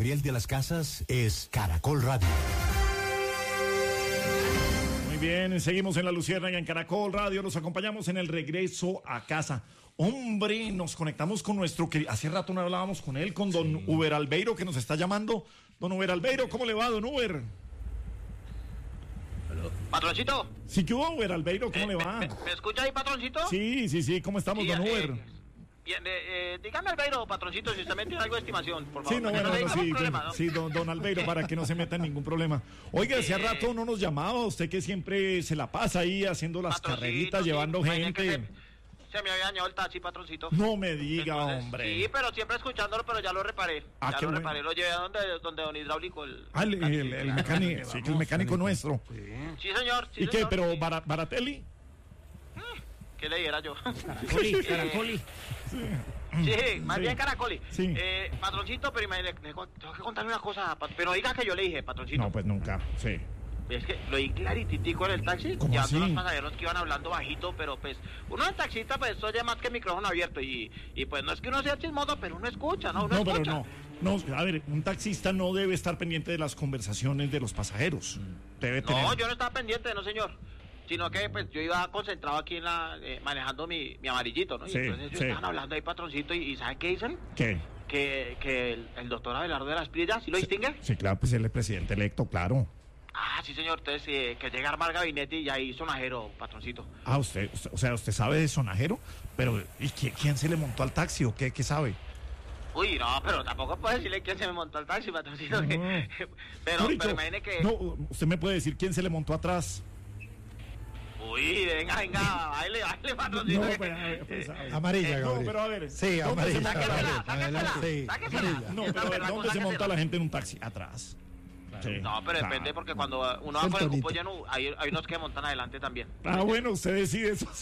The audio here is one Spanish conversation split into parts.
Gabriel de las Casas es Caracol Radio. Muy bien, seguimos en La Luciérnaga en Caracol Radio, los acompañamos en el regreso a casa. Hombre, nos conectamos con nuestro querido, hace rato no hablábamos con él, con don Uber Albeiro, que nos está llamando. Don Uber Albeiro, ¿cómo le va, don Uber? ¿Patroncito? Sí, ¿qué hubo, Uber Albeiro? ¿Cómo le va? ¿Me escucha ahí, patroncito? Sí, ¿cómo estamos, don Uber? Bien, dígame, Albeiro, patroncito, si usted me tiene algo de estimación, por favor. Sí, don Albeiro, para que no se meta en ningún problema. Oiga, hacía rato no nos llamaba, usted que siempre se la pasa ahí haciendo las carreritas, llevando gente. Se me había dañado el taxi, patroncito. No me diga, entonces, hombre. Sí, pero siempre escuchándolo, pero ya lo reparé. Reparé, lo llevé a donde don Hidráulico. El mecánico, sí, que el mecánico nuestro. Sí, señor. ¿Y qué, pero Baratelli? ¿Qué le diera yo? Caracoli. Sí, más bien Caracoli. Sí. Patroncito, pero tengo que contarle una cosa, pero diga que yo le dije, patroncito. No, pues nunca, sí. Es que lo oí clarititico en el taxi, ya todos los pasajeros que iban hablando bajito, pero pues uno en taxista pues oye más que micrófono abierto y pues no es que uno sea chismoso, pero uno escucha, ¿no? No, a ver, un taxista no debe estar pendiente de las conversaciones de los pasajeros. Debe tener... No, yo no estaba pendiente, no señor, sino que pues yo iba concentrado aquí en manejando mi amarillito, ¿no? Y entonces ellos estaban hablando ahí, patroncito, y ¿sabe qué dicen? ¿Qué? Que el doctor Abelardo de las Pillas, ¿sí lo distingue? Sí, claro, pues él es el presidente electo, claro. Ah, sí, señor. Entonces, que llega a armar gabinete y ahí sonajero, patroncito. Ah, usted sabe de sonajero, pero ¿y quién se le montó al taxi o qué sabe? Uy, no, pero tampoco puedo decirle quién se me montó al taxi, patroncito. No. pero imagine que... No, usted me puede decir quién se le montó atrás. Uy, venga, baile, patroncito. No, pues, amarilla, Gabriel. No, pero a ver. Sí, amarilla. Sáquesela. No, pero ¿dónde se monta la gente en un taxi? Atrás. Sí, no, pero depende porque cuando uno va con el cupo lleno, hay unos que montan adelante también. Ah, bueno, usted decide eso.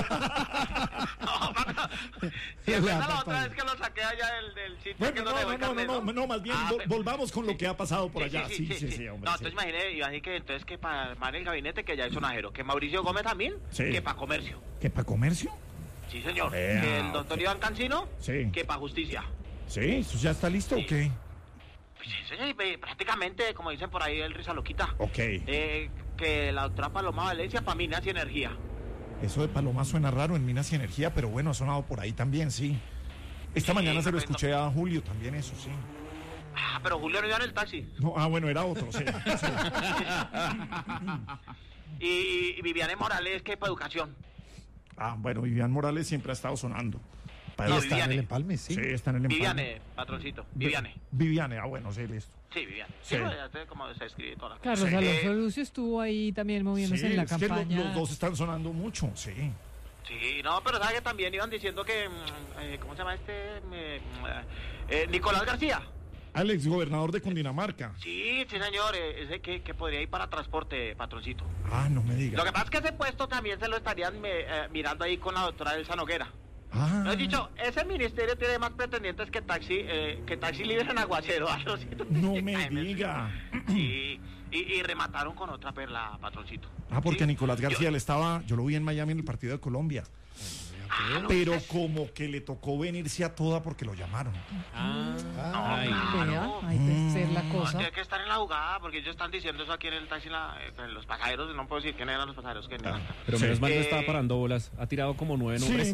No, la otra vez que lo saqué allá del sitio. Bueno, no, más bien volvamos con lo que ha hombre. Sí, hombre. No, entonces imagínate que para armar el gabinete que ya es sonajero, que Mauricio Gómez también, que para comercio. ¿Que para comercio? Sí, señor. Que el doctor Iván Cancino, que para justicia. Sí, ¿eso ya está listo o qué? Sí, señor, prácticamente, como dicen por ahí, el risa loquita. Ok. Que la doctora Paloma Valencia para Minas y Energía. Eso de Paloma suena raro en Minas y Energía, pero bueno, ha sonado por ahí también, sí. Esta mañana se lo escuché a Julio también, eso sí. Ah, pero Julio no iba en el taxi. No, bueno, era otro, sí. Y Viviane Morales, que para educación. Ah, bueno, Viviane Morales siempre ha estado sonando. No, está en el empalme, sí. Sí, está en el empalme. Viviane, patroncito. Viviane, bueno, sí, listo. Sí, Viviane. Sí. Ya como se escribe toda la cosa. Carlos Alonso Lucio estuvo ahí también moviéndose en la campaña. Que los dos están sonando mucho, sí. Sí, no, pero ¿sabes que también iban diciendo que... ¿cómo se llama Nicolás García. Al exgobernador de Cundinamarca. Sí, señor, ese que podría ir para transporte, patroncito. Ah, no me diga. Lo que pasa es que ese puesto también se lo estarían mirando ahí con la doctora Elsa Noguera. Ah. Lo he dicho, ese ministerio tiene más pretendientes que taxi libre en Aguacero. No me diga. Sí, y remataron con otra perla, patroncito. Ah, porque Nicolás García yo lo vi en Miami en el partido de Colombia. Pero como que le tocó venirse a toda porque lo llamaron. Ahí puede ser la cosa. Tiene que estar en la jugada porque ellos están diciendo eso aquí en el taxi, los pasajeros, no puedo decir quién eran los pasajeros. Pero menos mal no estaba parando bolas, ha tirado como 9 nubes.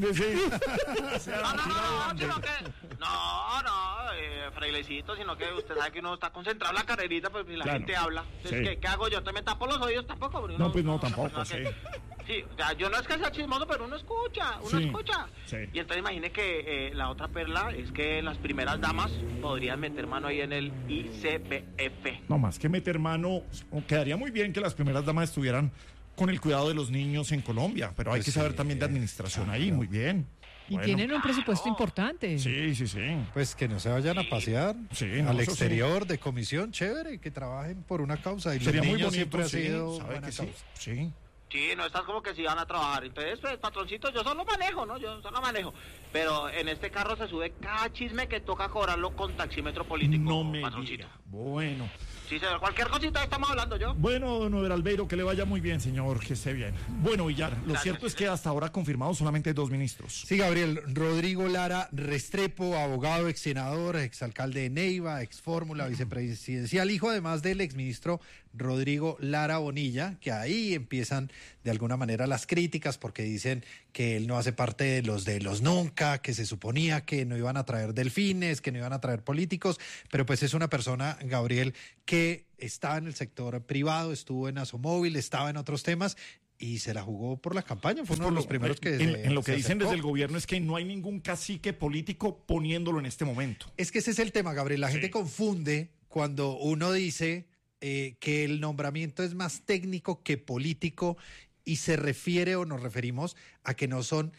Frailecito, sino que usted sabe que uno está concentrado en la carrerita, pues la gente habla. Entonces, ¿qué hago yo? ¿Te me tapo los oídos tampoco? Tampoco, sí. Sí, o sea, yo no es que sea chismoso, pero uno escucha. Sí. Y entonces imagine que la otra perla es que las primeras damas podrían meter mano ahí en el ICBF. No más que meter mano, quedaría muy bien que las primeras damas estuvieran con el cuidado de los niños en Colombia, pero hay que saber también de administración ahí, muy bien. Y tienen un presupuesto importante. Sí. Pues que no se vayan a pasear al exterior de comisión, chévere, que trabajen por una causa. Y sería los muy niños bonito, siempre ha sido ¿sabe buena que causa. Sí. Sí, no estás como que si van a trabajar. Entonces, pues, patroncito, yo solo manejo, ¿no? Yo solo manejo. Pero en este carro se sube cada chisme que toca cobrarlo con taxímetro político, No me patroncito. diga. Bueno. Sí, señor, cualquier cosita estamos hablando yo. Bueno, don Overalbeiro, que le vaya muy bien, señor, que esté bien. Bueno, Villar, lo Gracias, cierto es que hasta ahora confirmados solamente 2 ministros. Sí, Gabriel, Rodrigo Lara Restrepo, abogado, ex senador, ex alcalde de Neiva, ex fórmula vicepresidencial, hijo además del exministro Rodrigo Lara Bonilla, que ahí empiezan de alguna manera las críticas porque dicen que él no hace parte de los nunca, que se suponía que no iban a traer delfines, que no iban a traer políticos, pero pues es una persona, Gabriel, que estaba en el sector privado, estuvo en Asomóvil, estaba en otros temas y se la jugó por la campaña, fue uno de los primeros que en lo que se dicen acercó. desde el gobierno es que no hay ningún cacique político poniéndolo en este momento. Es que ese es el tema, Gabriel, la Sí. gente confunde cuando uno dice que el nombramiento es más técnico que político y se refiere o nos referimos a que no son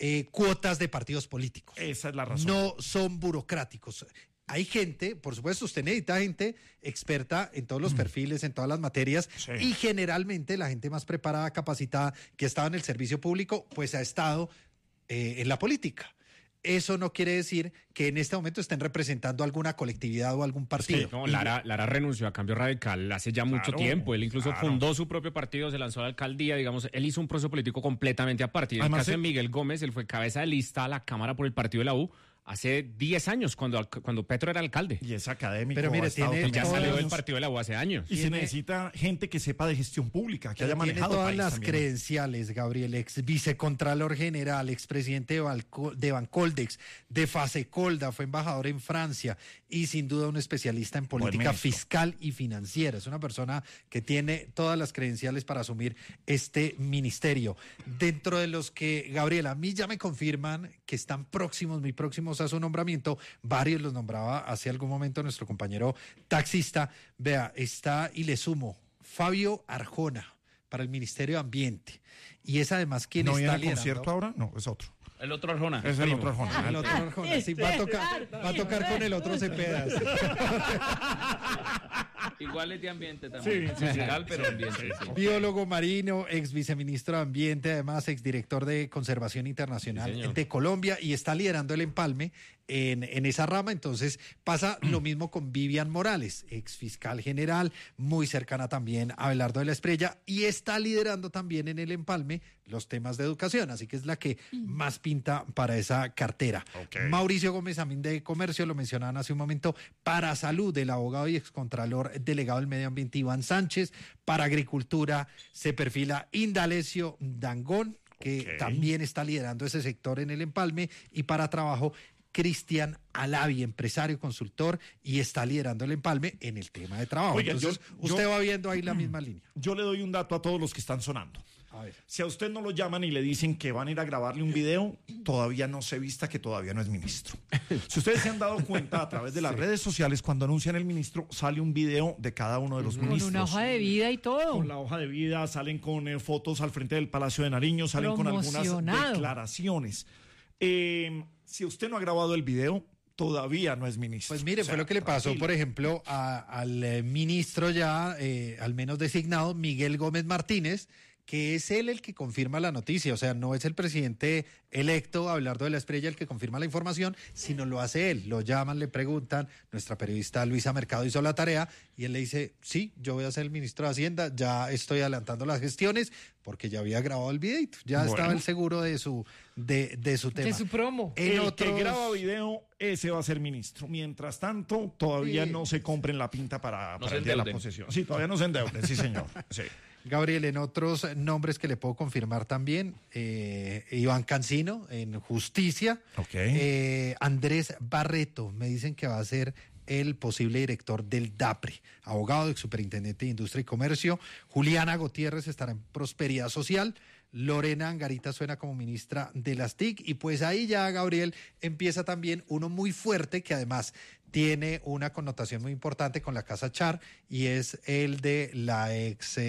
cuotas de partidos políticos. Esa es la razón. No son burocráticos. Hay gente, por supuesto, usted necesita gente experta en todos los perfiles, en todas las materias, Sí. y generalmente la gente más preparada, capacitada, que ha estado en el servicio público, pues ha estado en la política. Eso no quiere decir que en este momento estén representando alguna colectividad o algún partido. No, Lara renunció a Cambio Radical hace ya mucho Claro, tiempo. Él incluso claro. fundó su propio partido, se lanzó a la alcaldía, digamos, él hizo un proceso político completamente aparte. Y en el Además, caso de Miguel Gómez, él fue cabeza de lista a la Cámara por el partido de la U hace 10 años, cuando Petro era alcalde. Y es académico. Pero mire, ha estado tiene Él ya todas salió las- del partido de la U hace años. Y se tiene- necesita gente que sepa de gestión pública, que haya Tiene manejado el todas país las también. credenciales, Gabriel, ex vicecontralor general, expresidente de Bancoldex, de Fasecolda, fue embajador en Francia y sin duda un especialista en política ministro. fiscal y financiera. Es una persona que tiene todas las credenciales para asumir este ministerio. Dentro de los que, Gabriel, a mí ya me confirman que están próximos, muy próximos a su nombramiento, varios los nombraba hace algún momento nuestro compañero taxista. Vea, está y le sumo Fabio Arjona para el Ministerio de Ambiente. Y es además quien ¿No está viene al liderando. concierto ahora? No, es otro. El otro Arjona. Es el otro Arjona. El otro Arjona, sí, va a tocar con el otro Cepedas. Igual es de ambiente también. Sí, Musical, pero ambiente. Sí. Biólogo marino, ex viceministro de Ambiente, además ex director de Conservación Sí, Internacional señor. de Colombia y está liderando el empalme en esa rama. Entonces pasa lo mismo con Vivian Morales, ex fiscal general, muy cercana también a Abelardo de la Espriella y está liderando también en el empalme los temas de educación. Así que es la que más pinta para esa cartera. Ok. Mauricio Gómez Amín de Comercio, lo mencionaban hace un momento, para Salud, el abogado y excontralor delegado del Medio Ambiente Iván Sánchez, para Agricultura se perfila Indalecio Dangón, que Ok. también está liderando ese sector en el empalme, y para Trabajo Cristian Alavi, empresario, consultor, y está liderando el empalme en el tema de trabajo. Oiga, Entonces, yo- usted va viendo ahí la misma línea. Yo le doy un dato a todos los que están sonando. A ver. Si a usted no lo llaman y le dicen que van a ir a grabarle un video, todavía no se vista que todavía no es ministro. Si ustedes se han dado cuenta a través de las redes sociales, cuando anuncian el ministro, sale un video de cada uno de los Con ministros. una hoja de vida y todo. Con la hoja de vida, salen con fotos al frente del Palacio de Nariño, salen con algunas Promocionado. declaraciones. Si usted no ha grabado el video, todavía no es ministro. Pues mire, O sea, fue lo que le pasó, tranquilo. por ejemplo, al ministro ya, al menos designado, Miguel Gómez Martínez, que es él el que confirma la noticia. O sea, no es el presidente electo, Abelardo de la Espriella, el que confirma la información, sino lo hace él. Lo llaman, le preguntan, nuestra periodista Luisa Mercado hizo la tarea y él le dice, sí, yo voy a ser el ministro de Hacienda, ya estoy adelantando las gestiones porque ya había grabado el videito, ya Bueno. estaba el seguro de su tema. De su promo. En El otros- que graba video, ese va a ser ministro. Mientras tanto, todavía Sí. no se compren la pinta para se el día de la endeuden. posesión. Sí, todavía no se endeuden, sí, señor. Sí. Gabriel, en otros nombres que le puedo confirmar también, Iván Cancino en Justicia, Ok. Andrés Barreto, me dicen que va a ser el posible director del DAPRE, abogado, ex superintendente de Industria y Comercio, Juliana Gutiérrez estará en Prosperidad Social, Lorena Angarita suena como ministra de las TIC y pues ahí ya, Gabriel, empieza también uno muy fuerte que además tiene una connotación muy importante con la Casa Char y es el de la ex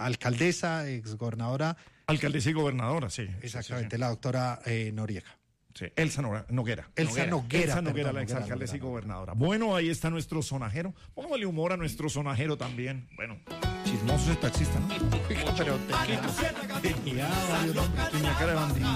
alcaldesa, ex gobernadora, Alcaldesa y gobernadora, sí. exactamente, Sí, la doctora Noriega. Sí, Elsa Noguera. Elsa Noguera, Elsa Noguera, perdón, la exalcaldesa y Noguera. gobernadora. Bueno, ahí está nuestro sonajero. Póngale humor a nuestro sonajero también. Bueno, chismoso ese taxista, ¿no? Pero Tenía cara de bandidito.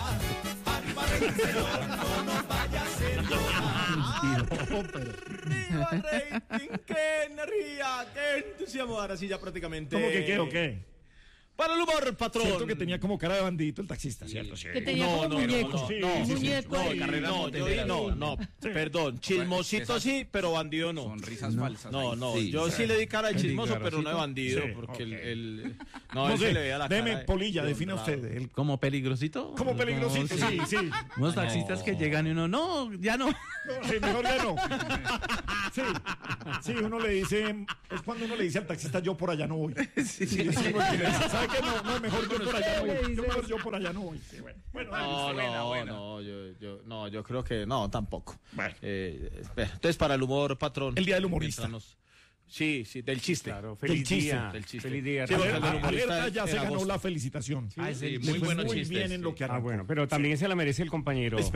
¡Viva el rating! ¡Qué energía! ¡Qué entusiasmo! Ahora sí, ya prácticamente. ¿Cómo que qué o qué? Para el humor, patrón. Cierto que tenía como cara de bandidito el taxista, ¿cierto? Sí. Que tenía como muñeco. Muñeco ahí. Perdón, chismosito sí, pero bandido no. Sonrisas falsas. Yo sí le di cara de chismoso, pero no de bandido, Sí, porque ok. no, No él sé, se le veía la deme cara. polilla, defina usted. El, ¿Como peligrosito? como peligrosito, No, sí, sí. Unos taxistas que llegan y uno, no, ya no. No, sí, mejor ya no. Sí, uno le dice, es cuando uno le dice al taxista, yo por allá no voy. Sí, porque le dice, ¿sabe qué? No, mejor yo por allá no voy. Yo por allá no voy. Sí, bueno, Yo creo que no, tampoco. Bueno. Entonces, para el humor, patrón. El día del humorista. Sí, del chiste. Claro, Del chiste. Del chiste. Feliz día. Sí, porque el del Alerta humorista ya se era ganó agosto. la felicitación. Sí, Le muy fue buenos muy chistes. bien en lo que Ah, arrancó. bueno, pero también se la merece el compañero.